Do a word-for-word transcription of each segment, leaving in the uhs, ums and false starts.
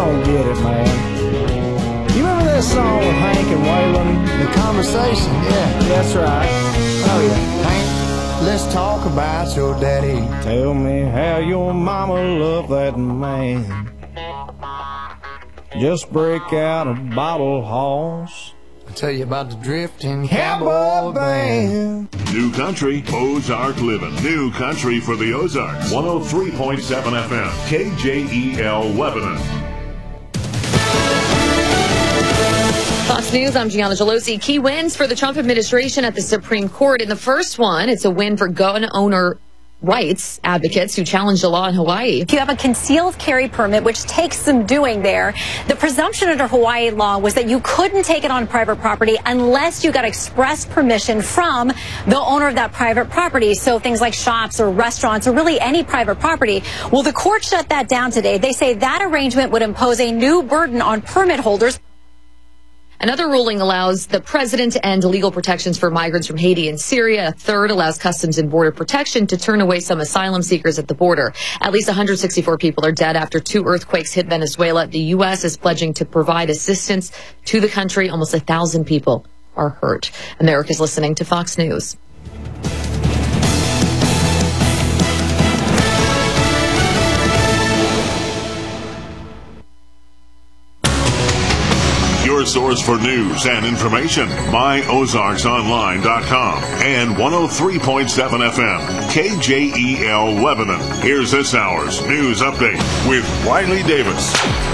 don't get it, man. You remember that song with Hank and Waylon? The Conversation, yeah. That's right. Oh, yeah. Hank, let's talk about your daddy. Tell me how your mama loved that man. Just break out a bottle horse. I'll tell you about the drifting Cowboy band. New Country, Ozark Living. New Country for the Ozarks. one oh three point seven F M, K J E L Lebanon. Fox News, I'm Gianna Gelosi. Key wins for the Trump administration at the Supreme Court. In the first one, it's a win for gun owner rights advocates who challenged a law in Hawaii. If you have a concealed carry permit, which takes some doing there, the presumption under Hawaii law was that you couldn't take it on private property unless you got express permission from the owner of that private property. So things like shops or restaurants or really any private property. Well, the court shut that down today. They say that arrangement would impose a new burden on permit holders. Another ruling allows the president to end legal protections for migrants from Haiti and Syria. A third allows Customs and Border Protection to turn away some asylum seekers at the border. At least one hundred sixty-four people are dead after two earthquakes hit Venezuela. The U S is pledging to provide assistance to the country. Almost a thousand people are hurt. America's listening to Fox News. Your source for news and information. my ozarks online dot com and one oh three point seven F M, K J E L Lebanon. Here's this hour's news update with Riley Davis.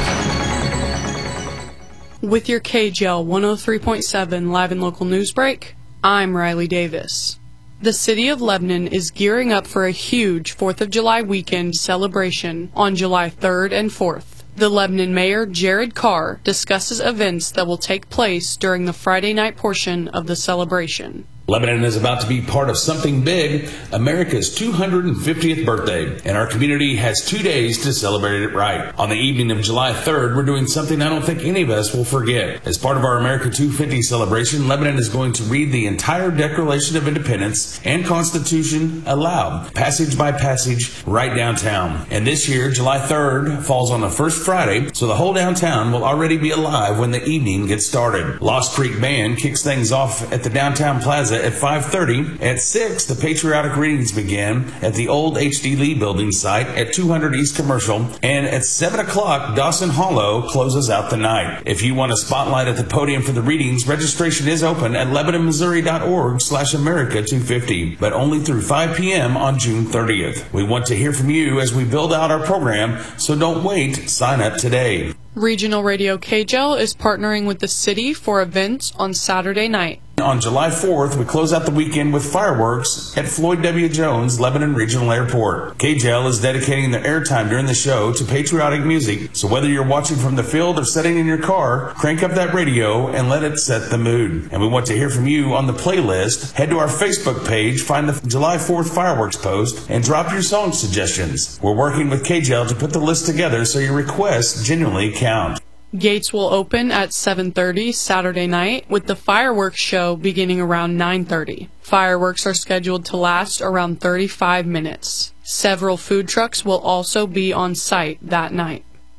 With your K J L one oh three point seven live and local news break, I'm Riley Davis. The city of Lebanon is gearing up for a huge fourth of July weekend celebration on July third and fourth. The Lebanon Mayor, Jared Carr, discusses events that will take place during the Friday night portion of the celebration. Lebanon is about to be part of something big, America's two hundred fiftieth birthday, and our community has two days to celebrate it right. On the evening of July third, we're doing something I don't think any of us will forget. As part of our America two fifty celebration, Lebanon is going to read the entire Declaration of Independence and Constitution aloud, passage by passage, right downtown. And this year, July third falls on the first Friday, so the whole downtown will already be alive when the evening gets started. Lost Creek Band kicks things off at the downtown plaza at five thirty. At six, the patriotic readings begin at the old H D Lee building site at two hundred East Commercial. And at seven o'clock, Dawson Hollow closes out the night. If you want a spotlight at the podium for the readings, registration is open at lebanon missouri dot org slash America two fifty, but only through five p.m. on June thirtieth. We want to hear from you as we build out our program, so don't wait. Sign up today. Regional Radio K J L is partnering with the city for events on Saturday night. On July fourth, we close out the weekend with fireworks at Floyd W. Jones Lebanon Regional Airport. K J L is dedicating their airtime during the show to patriotic music, so whether you're watching from the field or sitting in your car, crank up that radio and let it set the mood. And we want to hear from you on the playlist. Head to our Facebook page, find the July fourth fireworks post, and drop your song suggestions. We're working with K J L to put the list together so your requests genuinely count. Gates will open at seven thirty Saturday night, with the fireworks show beginning around nine thirty. Fireworks are scheduled to last around thirty-five minutes. Several food trucks will also be on site that night.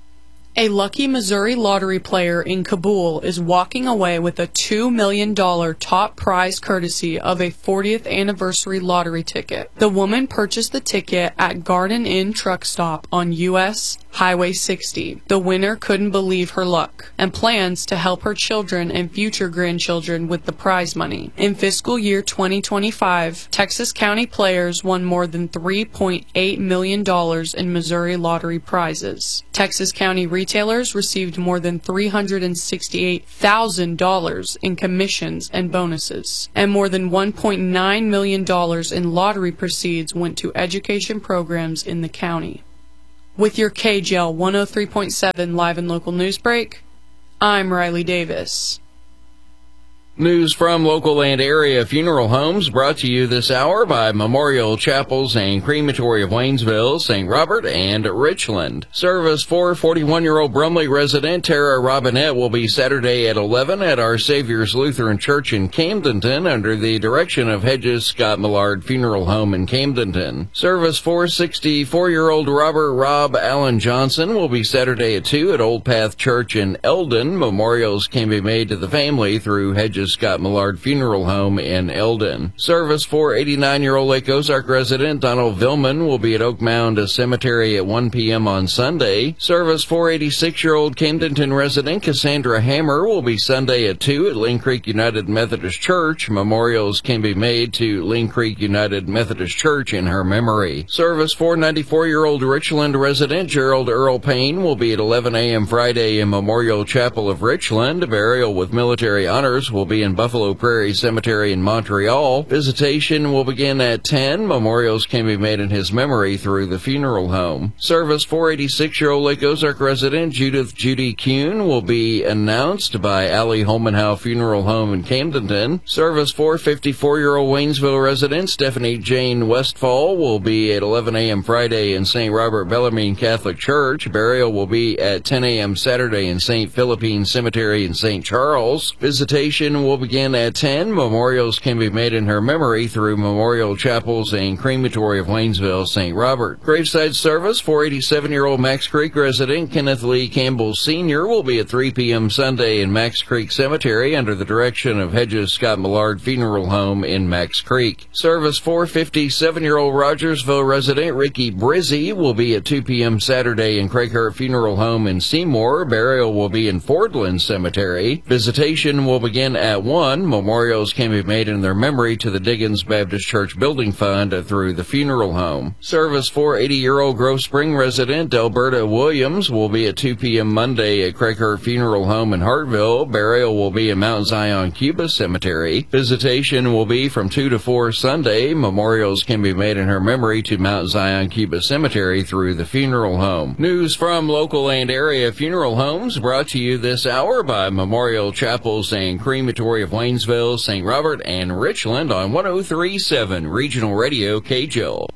A lucky Missouri lottery player in Kabul is walking away with a two million dollars top prize courtesy of a fortieth anniversary lottery ticket. The woman purchased the ticket at Garden Inn truck stop on U S Highway sixty. The winner couldn't believe her luck and plans to help her children and future grandchildren with the prize money. In fiscal year twenty twenty-five, Texas County players won more than three point eight million dollars in Missouri lottery prizes. Texas County retailers received more than three hundred sixty-eight thousand dollars in commissions and bonuses, and more than one point nine million dollars in lottery proceeds went to education programs in the county. With your K J L one oh three point seven live and local news break, I'm Riley Davis. News from local and area funeral homes brought to you this hour by Memorial Chapels and Crematory of Waynesville, Saint Robert, and Richland. Service for forty-one-year-old Brumley resident Tara Robinette will be Saturday at eleven at Our Savior's Lutheran Church in Camdenton under the direction of Hedges Scott Millard Funeral Home in Camdenton. Service for sixty-four-year-old Robert Rob Allen Johnson will be Saturday at two at Old Path Church in Eldon. Memorials can be made to the family through Hedges Scott Millard Funeral Home in Eldon. Service for eighty-nine-year-old Lake Ozark resident Donald Villman will be at Oak Mound Cemetery at one p.m. on Sunday. Service for eighty-six-year-old Camdenton resident Cassandra Hammer will be Sunday at two at Ling Creek United Methodist Church. Memorials can be made to Ling Creek United Methodist Church in her memory. Service for ninety-four-year-old Richland resident Gerald Earl Payne will be at eleven a.m. Friday in Memorial Chapel of Richland. Burial with military honors will be in Buffalo Prairie Cemetery in Montreal. Visitation will begin at ten. Memorials can be made in his memory through the funeral home. Service for eighty-six-year-old Lake Ozark resident Judith Judy Kuhn will be announced by Allie Holmanhow Funeral Home in Camdenton. Service for fifty-four-year-old Waynesville resident Stephanie Jane Westfall will be at eleven a.m. Friday in Saint Robert Bellarmine Catholic Church. Burial will be at ten a.m. Saturday in Saint Philippine Cemetery in Saint Charles. Visitation will begin at ten. Memorials can be made in her memory through Memorial Chapels and Crematory of Waynesville, Saint Robert. Graveside service for eighty-seven-year-old Max Creek resident Kenneth Lee Campbell Senior will be at three p.m. Sunday in Max Creek Cemetery under the direction of Hedges Scott Millard Funeral Home in Max Creek. Service for fifty-seven-year-old Rogersville resident Ricky Brizzy will be at two p.m. Saturday in Craighurt Funeral Home in Seymour. Burial will be in Fordland Cemetery. Visitation will begin at one. Memorials can be made in their memory to the Diggins Baptist Church Building Fund through the funeral home. Service for eighty-year-old Grove Spring resident Alberta Williams will be at two p.m. Monday at Craighurt Funeral Home in Hartville. Burial will be in Mount Zion Cuba Cemetery. Visitation will be from two to four Sunday. Memorials can be made in her memory to Mount Zion Cuba Cemetery through the funeral home. News from local and area funeral homes brought to you this hour by Memorial Chapels and Crematory of Waynesville, Saint Robert, and Richland on one oh three point seven Regional Radio K J L.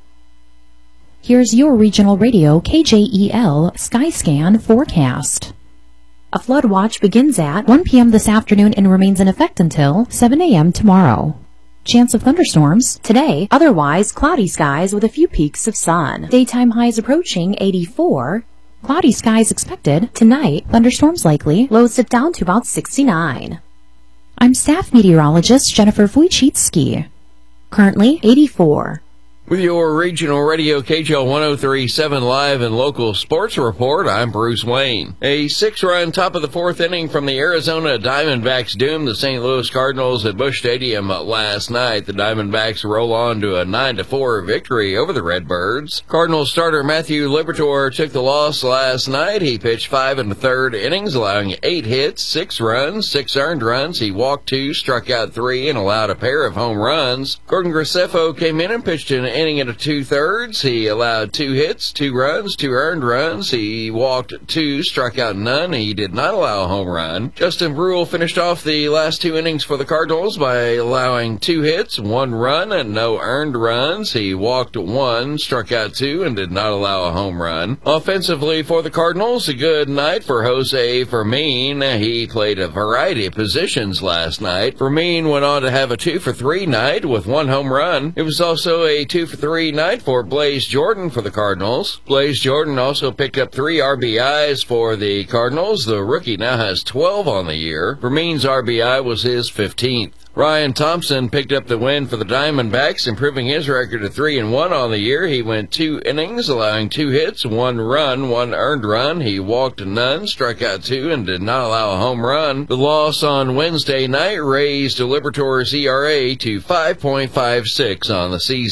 Here's your Regional Radio K J E L Skyscan forecast. A flood watch begins at one p.m. this afternoon and remains in effect until seven a.m. tomorrow. Chance of thunderstorms today, otherwise cloudy skies with a few peaks of sun. Daytime highs approaching eighty-four. Cloudy skies expected tonight, thunderstorms likely, lows dip down to about sixty-nine. I'm staff meteorologist Jennifer Wojcicki. Currently eighty-four. With your Regional Radio K J L one oh three point seven live and local sports report, I'm Bruce Wayne. A six-run top of the fourth inning from the Arizona Diamondbacks doomed the Saint Louis Cardinals at Busch Stadium last night. The Diamondbacks roll on to a nine to four victory over the Redbirds. Cardinals starter Matthew Liberatore took the loss last night. He pitched five and a third innings, allowing eight hits, six runs, six earned runs. He walked two, struck out three, and allowed a pair of home runs. Gordon Graceffo came in and pitched an inning and a two-thirds. He allowed two hits, two runs, two earned runs. He walked two, struck out none. He did not allow a home run. Justin Brule finished off the last two innings for the Cardinals by allowing two hits, one run, and no earned runs. He walked one, struck out two, and did not allow a home run. Offensively for the Cardinals, a good night for Jose Fermin. He played a variety of positions last night. Fermin went on to have a two for three night with one home run. It was also a two for three night for Blaze Jordan for the Cardinals. Blaze Jordan also picked up three R B Is for the Cardinals. The rookie now has twelve on the year. Fermin's R B I was his fifteenth. Ryan Thompson picked up the win for the Diamondbacks, improving his record to three and one on the year. He went two innings, allowing two hits, one run, one earned run. He walked none, struck out two, and did not allow a home run. The loss on Wednesday night raised Liberatore's E R A to five point five six on the season. In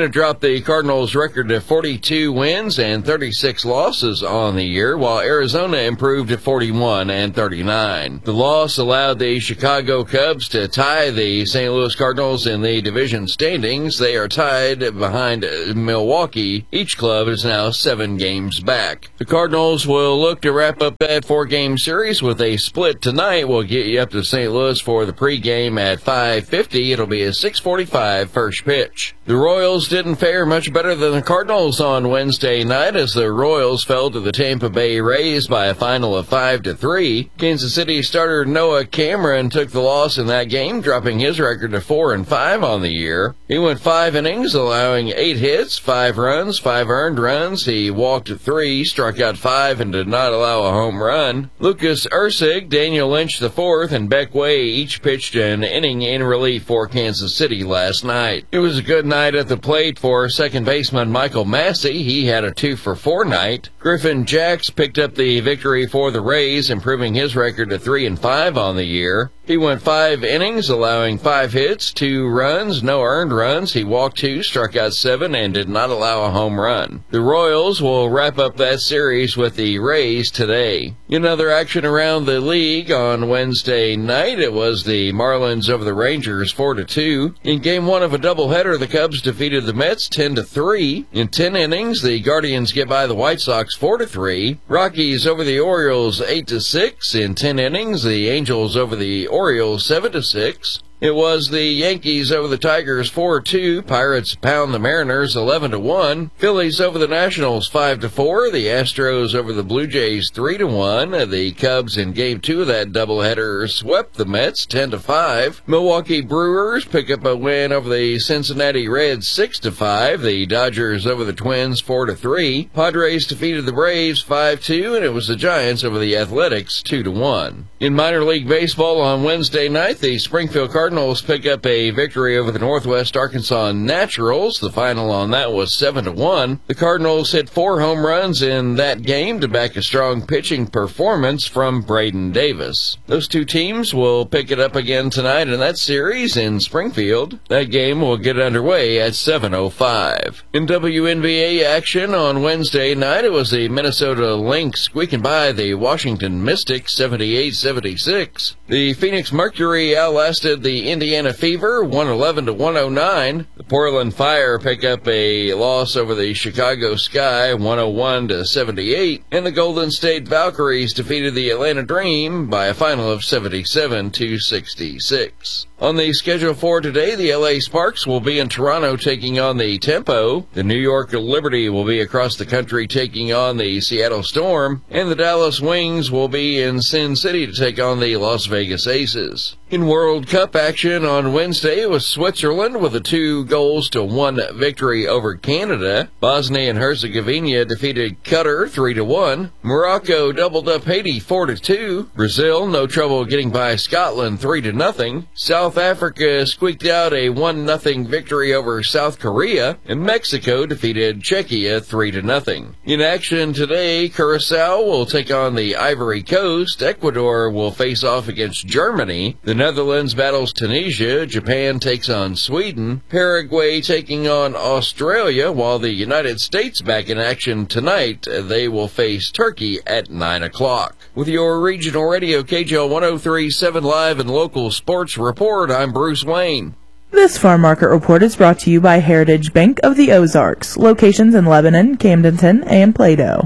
and it dropped the Cardinals' record to forty-two wins and thirty-six losses on the year, while Arizona improved to forty-one and thirty-nine. The loss allowed the Chicago Cubs to tie the Saint Louis Cardinals in the division standings. They are tied behind Milwaukee. Each club is now seven games back. The Cardinals will look to wrap up that four-game series with a split tonight. We'll get you up to Saint Louis for the pregame at five fifty. It'll be a six forty-five first pitch. The Royals didn't fare much better than the Cardinals on Wednesday night as the Royals fell to the Tampa Bay Rays by a final of five to three. Kansas City starter Noah Cameron took the loss in that game, dropping his record to four and five on the year. He went five innings, allowing eight hits, five runs, five earned runs. He walked three, struck out five, and did not allow a home run. Lucas Ursig, Daniel Lynch the fourth, and Beck Way each pitched an inning in relief for Kansas City last night. It was a good night at the plate for second baseman Michael Massey. He had a two for four night. Griffin Jacks picked up the victory for the Rays, improving his record to three and five on the year. He went five innings, allowing five hits, two runs, no earned runs. He walked two, struck out seven, and did not allow a home run. The Royals will wrap up that series with the Rays today. In other action around the league on Wednesday night, it was the Marlins over the Rangers four to two. In game one of a doubleheader, the Cubs defeated the Mets ten to three. In ten innings, the Guardians get by the White Sox four to three. Rockies over the Orioles eight to six. In ten innings, the Angels over the Orioles seven to six. It was the Yankees over the Tigers four two. Pirates pound the Mariners eleven to one. Phillies over the Nationals five to four. The Astros over the Blue Jays three to one. The Cubs in game two of that doubleheader swept the Mets ten to five. Milwaukee Brewers pick up a win over the Cincinnati Reds six to five. The Dodgers over the Twins four to three. Padres defeated the Braves five two, and it was the Giants over the Athletics two to one. In minor league baseball on Wednesday night, the Springfield Cardinals Cardinals pick up a victory over the Northwest Arkansas Naturals. The final on that was seven to one. The Cardinals hit four home runs in that game to back a strong pitching performance from Braden Davis. Those two teams will pick it up again tonight in that series in Springfield. That game will get underway at seven oh five. In W N B A action on Wednesday night, it was the Minnesota Lynx squeaking by the Washington Mystics seventy-eight seventy-six. The Phoenix Mercury outlasted the Indiana Fever one eleven to one oh nine. The Portland Fire pick up a loss over the Chicago Sky one oh one to seventy-eight, and the Golden State Valkyries defeated the Atlanta Dream by a final of seventy-seven to sixty-six. On the schedule for today, the L A Sparks will be in Toronto taking on the Tempo. The New York Liberty will be across the country taking on the Seattle Storm. And the Dallas Wings will be in Sin City to take on the Las Vegas Aces. In World Cup action on Wednesday, it was Switzerland with a two goals to one victory over Canada. Bosnia and Herzegovina defeated Qatar three to one. Morocco doubled up Haiti four to two. Brazil no trouble getting by Scotland three to nothing. South Africa squeaked out a one nothing victory over South Korea, and Mexico defeated Czechia three to nothing. In action today, Curacao will take on the Ivory Coast. Ecuador will face off against Germany. The Netherlands battles Tunisia. Japan takes on Sweden. Paraguay taking on Australia, while the United States back in action tonight. They will face Turkey at nine o'clock. With your regional radio K J L one oh three point seven live and local sports report, I'm Bruce Wayne. This farm market report is brought to you by Heritage Bank of the Ozarks. Locations in Lebanon, Camdenton, and Plato.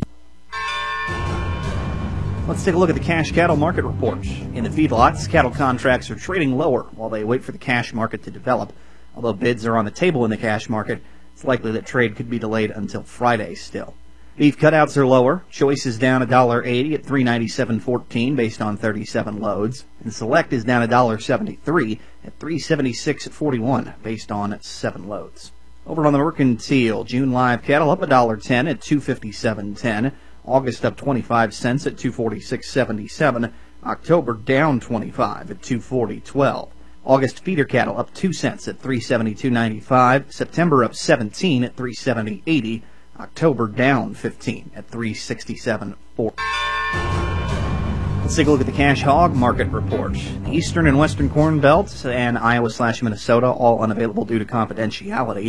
Let's take a look at the cash cattle market report. In the feedlots, cattle contracts are trading lower while they wait for the cash market to develop. Although bids are on the table in the cash market, it's likely that trade could be delayed until Friday still. Beef cutouts are lower. Choice is down one dollar eighty at three ninety-seven fourteen based on thirty-seven loads. And Select is down one dollar seventy-three at three seventy-six forty-one based on seven loads. Over on the Mercantile, June live cattle up one dollar ten at two fifty-seven ten. August up twenty-five cents at two forty-six seventy-seven. October down twenty-five at two forty twelve. August feeder cattle up two cents at three seventy-two ninety-five. September up seventeen at three seventy eighty. October down fifteen at three sixty-seven forty. Let's take a look at the cash hog market report. The Eastern and Western Corn Belts and Iowa slash Minnesota all unavailable due to confidentiality.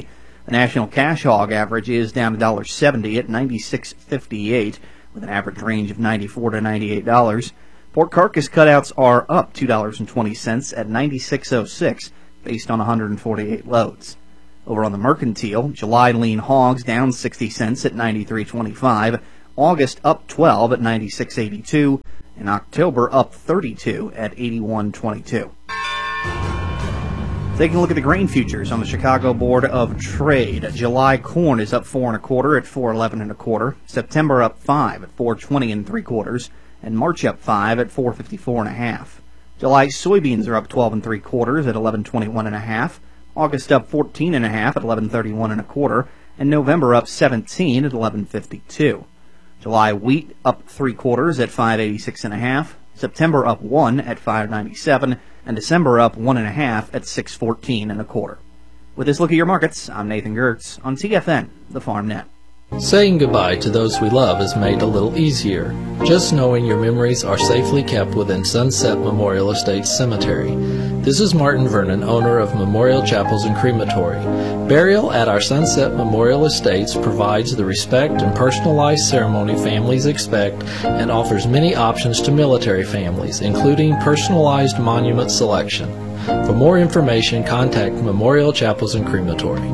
The national cash hog average is down one dollar seventy at ninety-six fifty-eight, with an average range of ninety-four to ninety-eight dollars. Pork carcass cutouts are up two dollars and twenty cents at ninety-six oh six, based on one hundred forty-eight loads. Over on the mercantile, July lean hogs down sixty cents at ninety-three twenty-five, August up twelve at ninety-six eighty-two, and October up thirty-two at eighty-one twenty-two. Taking a look at the grain futures on the Chicago Board of Trade. July corn is up four and a quarter at four eleven and a quarter. September up five at four twenty and three quarters, and March up five at four fifty-four and a half. July soybeans are up twelve and three quarters at eleven twenty-one and a half. August up fourteen and a half at eleven thirty-one and a quarter, and November up seventeen at eleven fifty-two. July wheat up three quarters at five eighty-six and a half. September up one at five ninety-seven, and December up one and a half at six fourteen and a quarter. With this look at your markets, I'm Nathan Gertz on T F N, the Farm Net. Saying goodbye to those we love is made a little easier, just knowing your memories are safely kept within Sunset Memorial Estates Cemetery. This is Martin Vernon, owner of Memorial Chapels and Crematory. Burial at our Sunset Memorial Estates provides the respect and personalized ceremony families expect and offers many options to military families, including personalized monument selection. For more information, contact Memorial Chapels and Crematory.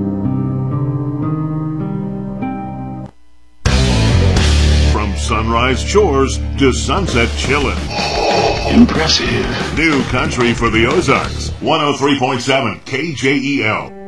Sunrise chores to sunset chillin'. Impressive. New country for the Ozarks. one oh three point seven K J E L.